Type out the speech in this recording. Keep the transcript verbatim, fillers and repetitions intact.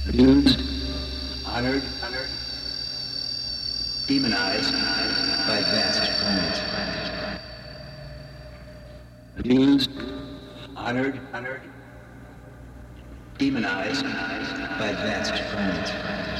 abused, honored, honored, demonized by advanced planet. Abused, honored, honored, demonized by advanced planet.